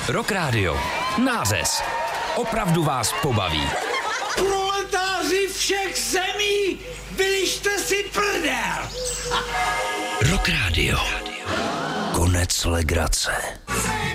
Rock Radio. Nářez. Opravdu vás pobaví. Proletáři všech zemí, vylište si prdel! Rock Radio. Konec legrace.